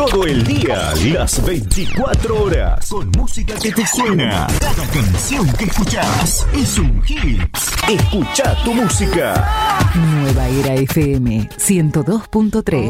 Todo el día, las 24 horas. Con música que te suena. Cada canción que escuchás es un hit. Escucha tu música. Nueva Era FM 102.3.